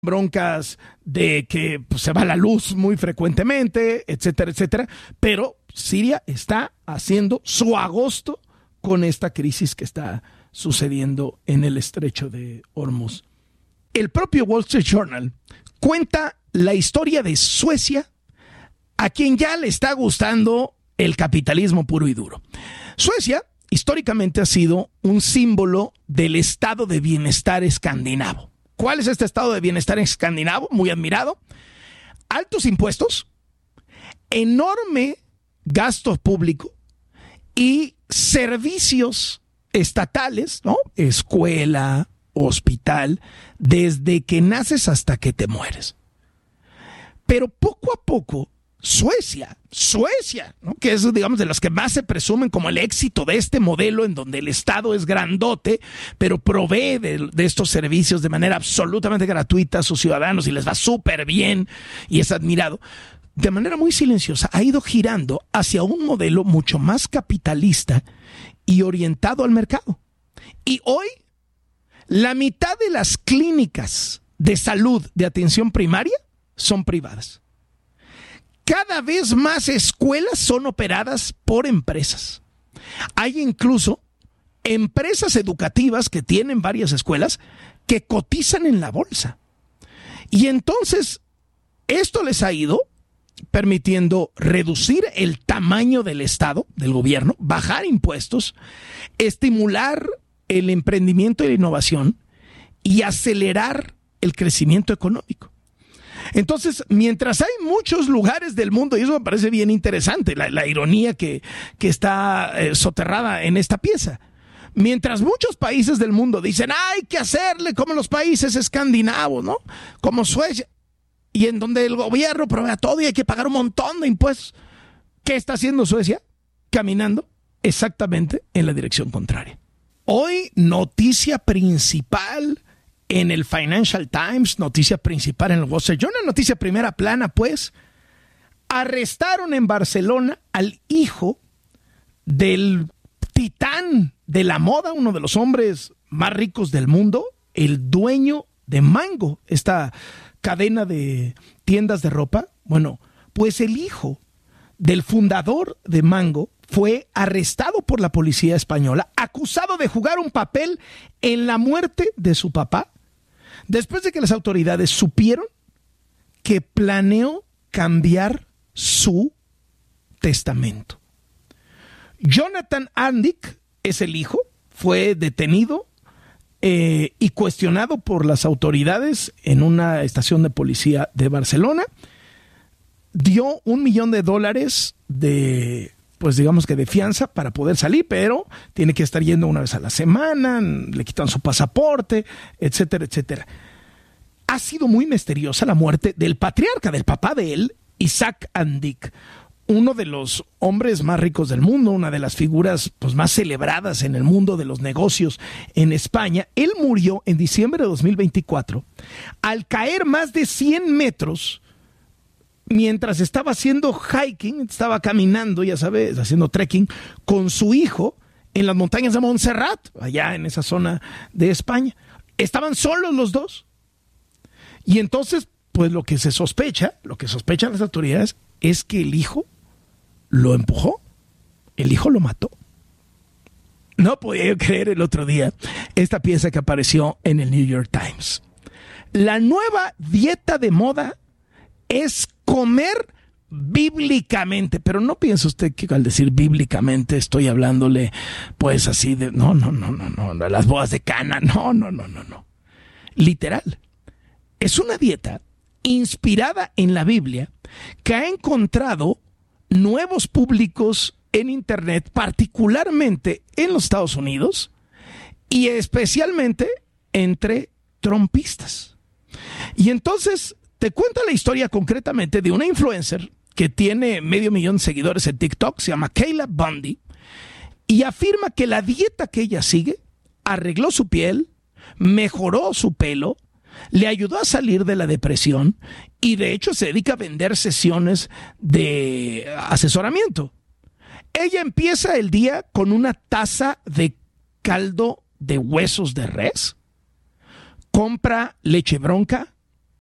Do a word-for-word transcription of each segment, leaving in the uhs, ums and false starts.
broncas de que pues, se va la luz muy frecuentemente, etcétera, etcétera. Pero Siria está haciendo su agosto con esta crisis que está sucediendo en el estrecho de Hormuz. El propio Wall Street Journal cuenta la historia de Suecia, a quien ya le está gustando el capitalismo puro y duro. Suecia históricamente ha sido un símbolo del estado de bienestar escandinavo. ¿Cuál es este estado de bienestar escandinavo? Muy admirado. Altos impuestos, enorme gasto público y servicios estatales, ¿no? Escuela, hospital, desde que naces hasta que te mueres. Pero poco a poco, Suecia, Suecia, ¿no? Que es, digamos, de las que más se presumen como el éxito de este modelo en donde el Estado es grandote, pero provee de, de estos servicios de manera absolutamente gratuita a sus ciudadanos y les va súper bien y es admirado. De manera muy silenciosa ha ido girando hacia un modelo mucho más capitalista y orientado al mercado. Y hoy, la mitad de las clínicas de salud de atención primaria son privadas. Cada vez más escuelas son operadas por empresas. Hay incluso empresas educativas que tienen varias escuelas que cotizan en la bolsa. Y entonces, esto les ha ido permitiendo reducir el tamaño del Estado, del gobierno, bajar impuestos, estimular el emprendimiento y la innovación y acelerar el crecimiento económico. Entonces, mientras hay muchos lugares del mundo, y eso me parece bien interesante, la, la ironía que, que está eh, soterrada en esta pieza, mientras muchos países del mundo dicen, hay que hacerle como los países escandinavos, ¿no? Como Suecia, y en donde el gobierno provee todo y hay que pagar un montón de impuestos. ¿Qué está haciendo Suecia? Caminando exactamente en la dirección contraria. Hoy, noticia principal en el Financial Times, noticia principal en el Wall Street Journal, noticia primera plana, pues, arrestaron en Barcelona al hijo del titán de la moda, uno de los hombres más ricos del mundo, el dueño de Mango, esta cadena de tiendas de ropa. Bueno, pues el hijo del fundador de Mango fue arrestado por la policía española, acusado de jugar un papel en la muerte de su papá, después de que las autoridades supieron que planeó cambiar su testamento. Jonathan Andic es el hijo, fue detenido eh, y cuestionado por las autoridades en una estación de policía de Barcelona. Dio un millón de dólares de, pues digamos que de fianza para poder salir, pero tiene que estar yendo una vez a la semana, le quitan su pasaporte, etcétera, etcétera. Ha sido muy misteriosa la muerte del patriarca, del papá de él, Isaac Andic, uno de los hombres más ricos del mundo, una de las figuras pues, más celebradas en el mundo de los negocios en España. Él murió en diciembre de dos mil veinticuatro al caer más de cien metros mientras estaba haciendo hiking, estaba caminando, ya sabes, haciendo trekking con su hijo en las montañas de Montserrat, allá en esa zona de España. Estaban solos los dos. Y entonces, pues lo que se sospecha, lo que sospechan las autoridades, es que el hijo lo empujó, el hijo lo mató. No podía creer el otro día esta pieza que apareció en el New York Times. La nueva dieta de moda es comer bíblicamente, pero no piense usted que al decir bíblicamente estoy hablándole pues así de, no, no, no, no, no, no las bodas de Cana, no, no, no, no, no. Literal. Es una dieta inspirada en la Biblia que ha encontrado nuevos públicos en Internet, particularmente en los Estados Unidos y especialmente entre trumpistas. Y entonces te cuento la historia concretamente de una influencer que tiene medio millón de seguidores en TikTok, se llama Kayla Bundy, y afirma que la dieta que ella sigue arregló su piel, mejoró su pelo, le ayudó a salir de la depresión y de hecho se dedica a vender sesiones de asesoramiento. Ella empieza el día con una taza de caldo de huesos de res, compra leche bronca,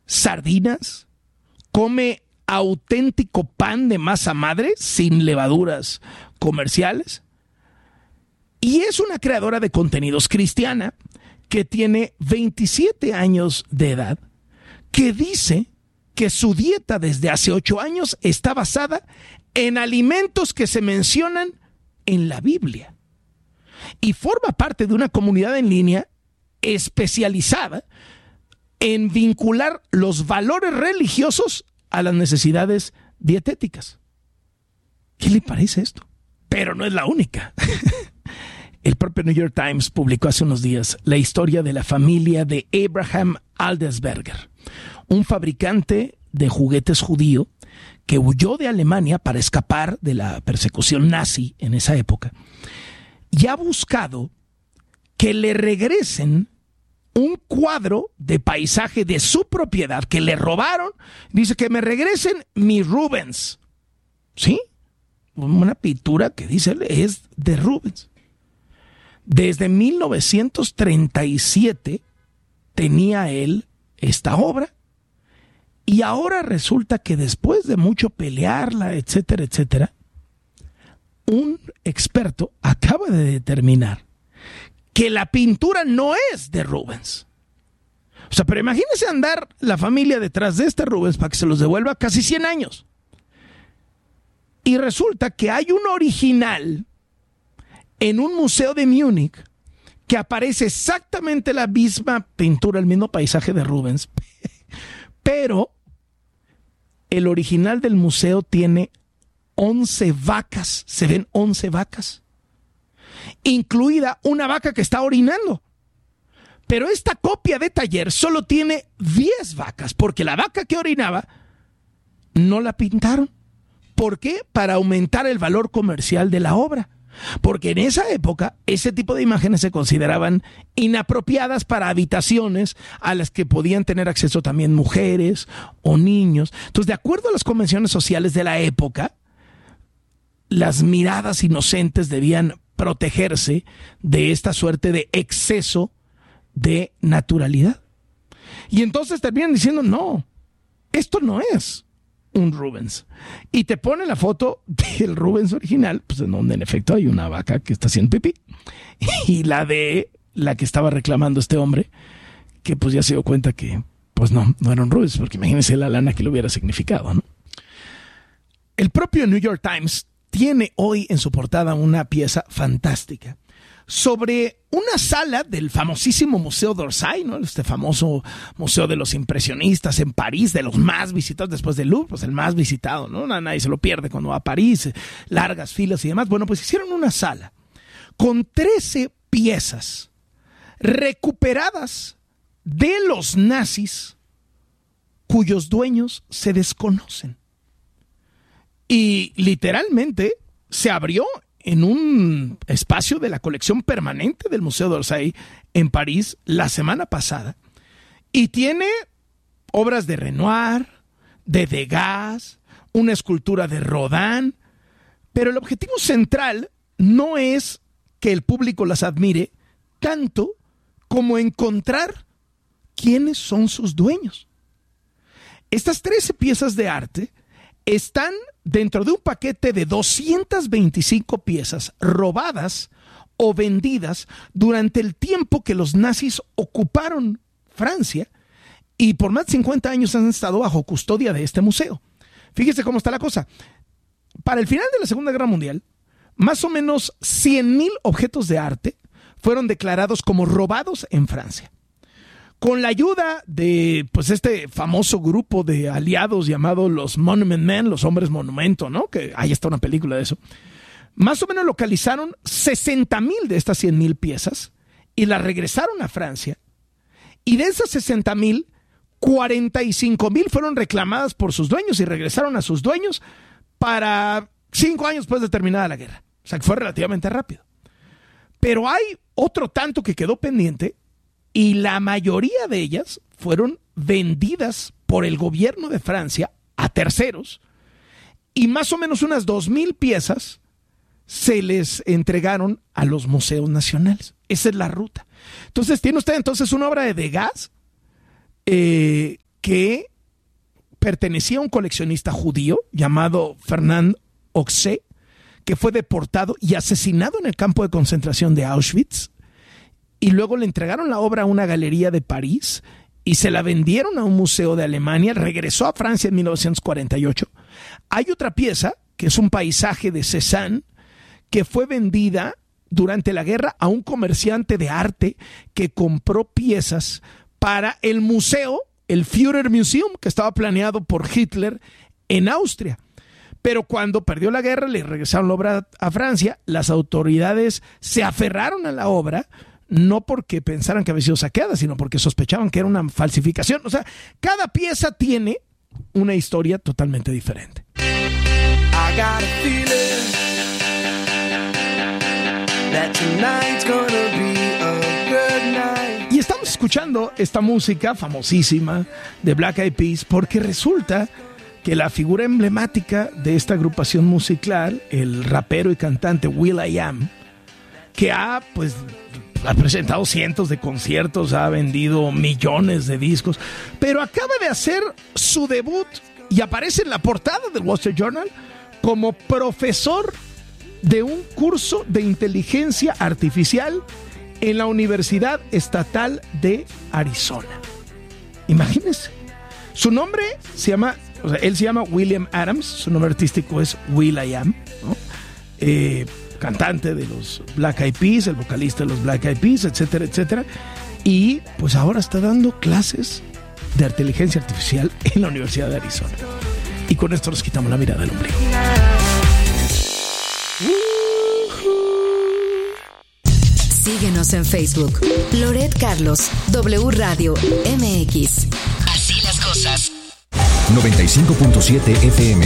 sardinas, come auténtico pan de masa madre sin levaduras comerciales. Y es una creadora de contenidos cristiana que tiene veintisiete años de edad, que dice que su dieta desde hace ocho años está basada en alimentos que se mencionan en la Biblia. Y forma parte de una comunidad en línea especializada en vincular los valores religiosos a las necesidades dietéticas. ¿Qué le parece esto? Pero no es la única. El propio New York Times publicó hace unos días la historia de la familia de Abraham Adelsberger, un fabricante de juguetes judío que huyó de Alemania para escapar de la persecución nazi en esa época y ha buscado que le regresen un cuadro de paisaje de su propiedad que le robaron. Dice que me regresen mi Rubens. ¿Sí? Una pintura que dice es de Rubens. Desde mil novecientos treinta y siete tenía él esta obra y ahora resulta que después de mucho pelearla, etcétera, etcétera, un experto acaba de determinar que la pintura no es de Rubens. O sea, pero imagínense andar la familia detrás de este Rubens para que se los devuelva casi cien años. Y resulta que hay un original en un museo de Múnich que aparece exactamente la misma pintura, el mismo paisaje de Rubens, pero el original del museo tiene once vacas, se ven once vacas, incluida una vaca que está orinando. Pero esta copia de taller solo tiene diez vacas, porque la vaca que orinaba no la pintaron. ¿Por qué? Para aumentar el valor comercial de la obra. Porque en esa época ese tipo de imágenes se consideraban inapropiadas para habitaciones a las que podían tener acceso también mujeres o niños. Entonces, de acuerdo a las convenciones sociales de la época, las miradas inocentes debían protegerse de esta suerte de exceso de naturalidad. Y entonces terminan diciendo, no, esto no es un Rubens. Y te pone la foto del Rubens original, pues en donde en efecto hay una vaca que está haciendo pipí, y la de la que estaba reclamando este hombre, que pues ya se dio cuenta que pues no, no era un Rubens, porque imagínense la lana que le hubiera significado, ¿no? El propio New York Times tiene hoy en su portada una pieza fantástica sobre una sala del famosísimo Museo d'Orsay, ¿no? Este famoso museo de los impresionistas en París, de los más visitados después del Louvre, pues el más visitado, ¿no? Nadie se lo pierde cuando va a París, largas filas y demás. Bueno, pues hicieron una sala con trece piezas recuperadas de los nazis cuyos dueños se desconocen. Y literalmente se abrió en un espacio de la colección permanente del Museo d'Orsay en París la semana pasada. Y tiene obras de Renoir, de Degas, una escultura de Rodin. Pero el objetivo central no es que el público las admire tanto como encontrar quiénes son sus dueños. Estas trece piezas de arte están dentro de un paquete de doscientas veinticinco piezas robadas o vendidas durante el tiempo que los nazis ocuparon Francia y por más de cincuenta años han estado bajo custodia de este museo. Fíjese cómo está la cosa. Para el final de la Segunda Guerra Mundial, más o menos cien mil objetos de arte fueron declarados como robados en Francia. Con la ayuda de pues este famoso grupo de aliados llamado los Monument Men, los hombres monumento, ¿no? Que ahí está una película de eso. Más o menos localizaron sesenta mil de estas cien mil piezas y las regresaron a Francia. Y de esas sesenta mil, cuarenta y cinco mil fueron reclamadas por sus dueños y regresaron a sus dueños para cinco años después de terminada la guerra. O sea que fue relativamente rápido. Pero hay otro tanto que quedó pendiente. Y la mayoría de ellas fueron vendidas por el gobierno de Francia a terceros y más o menos unas dos mil piezas se les entregaron a los museos nacionales. Esa es la ruta. Entonces, tiene usted entonces una obra de Degas, eh, que pertenecía a un coleccionista judío llamado Fernand Oxé, que fue deportado y asesinado en el campo de concentración de Auschwitz, y luego le entregaron la obra a una galería de París y se la vendieron a un museo de Alemania. Regresó a Francia en mil novecientos cuarenta y ocho. Hay otra pieza, que es un paisaje de Cézanne, que fue vendida durante la guerra a un comerciante de arte que compró piezas para el museo, el Führermuseum, que estaba planeado por Hitler en Austria. Pero cuando perdió la guerra, le regresaron la obra a Francia. Las autoridades se aferraron a la obra, no porque pensaran que había sido saqueada, sino porque sospechaban que era una falsificación. O sea, cada pieza tiene una historia totalmente diferente. I got a feeling that tonight's gonna be a good night. Y estamos escuchando esta música famosísima de Black Eyed Peas porque resulta que la figura emblemática de esta agrupación musical, el rapero y cantante will.i.am, que ha pues ha presentado cientos de conciertos, ha vendido millones de discos, pero acaba de hacer su debut y aparece en la portada del Wall Street Journal como profesor de un curso de inteligencia artificial en la Universidad Estatal de Arizona. Imagínense. Su nombre se llama, o sea, él se llama William Adams, su nombre artístico es will.i.am, ¿no? Eh, cantante de los Black Eyed Peas, el vocalista de los Black Eyed Peas, etcétera, etcétera. Y pues ahora está dando clases de inteligencia artificial en la Universidad de Arizona. Y con esto nos quitamos la mirada del ombligo. Síguenos en Facebook. Loret Carlos, W Radio M X. Así las cosas. noventa y cinco punto siete F M.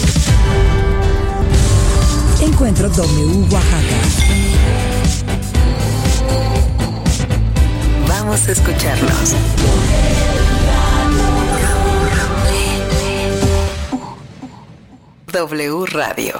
Encuentro W Oaxaca. Vamos a escucharlos. W Radio.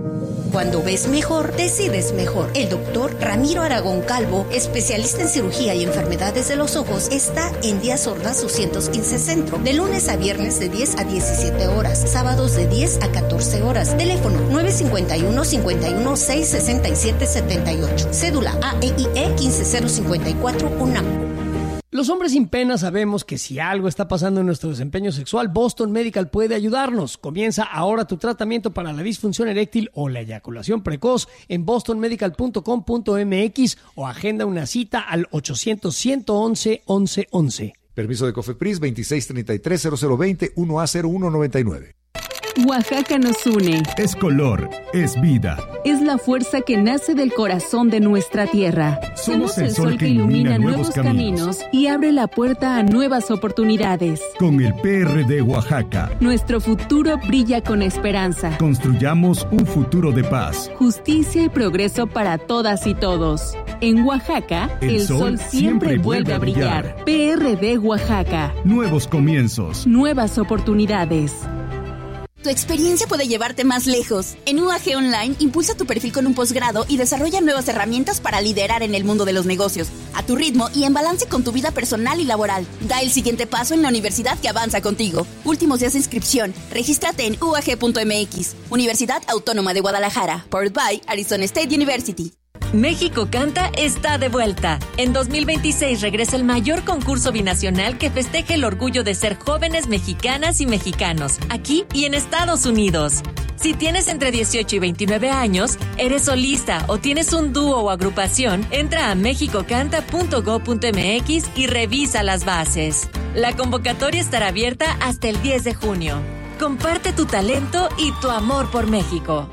Cuando ves mejor, decides mejor. El doctor Ramiro Aragón Calvo, especialista en cirugía y enfermedades de los ojos, está en Díaz Ordaz doscientos quince Centro, de lunes a viernes de diez a diecisiete horas, sábados de diez a catorce horas. Teléfono nueve cinco uno, cinco uno seis, seis siete siete ocho. Cédula A E I E uno cinco cero cinco cuatro UNAM. Los hombres sin pena sabemos que si algo está pasando en nuestro desempeño sexual, Boston Medical puede ayudarnos. Comienza ahora tu tratamiento para la disfunción eréctil o la eyaculación precoz en boston medical punto com punto m x o agenda una cita al ochocientos, ciento once, once once. Permiso de COFEPRIS veintiséis treinta y tres, cero cero veinte, uno A cero uno noventa y nueve. Oaxaca nos une. Es color, es vida. Es la fuerza que nace del corazón de nuestra tierra. Somos el sol que ilumina nuevos caminos y abre la puerta a nuevas oportunidades. Con el P R D Oaxaca, nuestro futuro brilla con esperanza. Construyamos un futuro de paz, justicia y progreso para todas y todos. En Oaxaca, el, el sol, sol siempre, siempre vuelve a brillar. brillar. P R D Oaxaca. Nuevos comienzos. Nuevas oportunidades. Tu experiencia puede llevarte más lejos. En U A G Online, impulsa tu perfil con un posgrado y desarrolla nuevas herramientas para liderar en el mundo de los negocios, a tu ritmo y en balance con tu vida personal y laboral. Da el siguiente paso en la universidad que avanza contigo. Últimos días de inscripción. Regístrate en u a g punto m x. Universidad Autónoma de Guadalajara. Powered by Arizona State University. México Canta está de vuelta. En dos mil veintiséis regresa el mayor concurso binacional que festeja el orgullo de ser jóvenes mexicanas y mexicanos, aquí y en Estados Unidos. Si tienes entre dieciocho y veintinueve años, eres solista o tienes un dúo o agrupación, entra a mexico canta punto gob punto m x y revisa las bases. La convocatoria estará abierta hasta el diez de junio. Comparte tu talento y tu amor por México.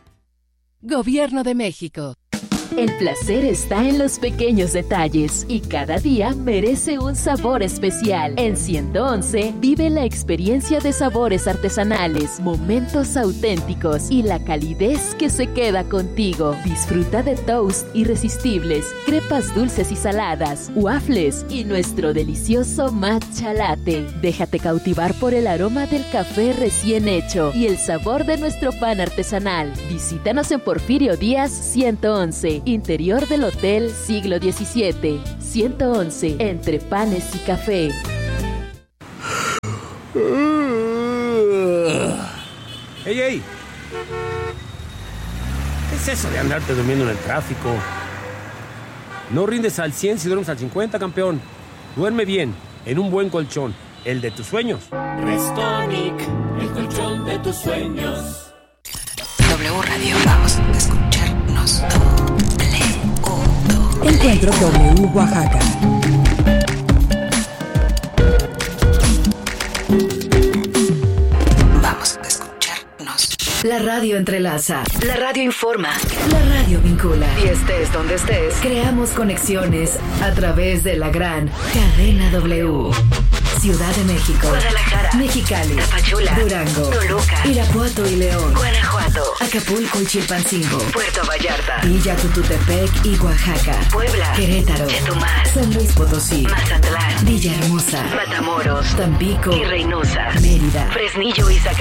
Gobierno de México. El placer está en los pequeños detalles y cada día merece un sabor especial. En ciento once vive la experiencia de sabores artesanales, momentos auténticos y la calidez que se queda contigo. Disfruta de toast irresistibles, crepas dulces y saladas, waffles y nuestro delicioso matcha latte. Déjate cautivar por el aroma del café recién hecho y el sabor de nuestro pan artesanal. Visítanos en Porfirio Díaz ciento once. Interior del Hotel Siglo diecisiete. ciento once, entre panes y café. ¡Ey, ey! ¿Qué es eso de andarte durmiendo en el tráfico? No rindes al cien si duermes al cincuenta, campeón. Duerme bien, en un buen colchón, el de tus sueños. Restonic, el colchón de tus sueños. W Radio, vamos a escucharnos. W. Encuentro W Oaxaca. Vamos a escucharnos. La radio entrelaza, la radio informa, la radio vincula. Y estés donde estés, creamos conexiones a través de la gran cadena W. Ciudad de México, Guadalajara, Mexicali, Tapachula, Durango, Toluca, Irapuato y León, Guanajuato, Acapulco y Chilpancingo, Puerto Vallarta, Villa Tututepec y Oaxaca, Puebla, Querétaro, Chetumal, San Luis Potosí, Mazatlán, Villahermosa, Matamoros, Tampico y Reynosa, Mérida, Fresnillo y Zacatecas.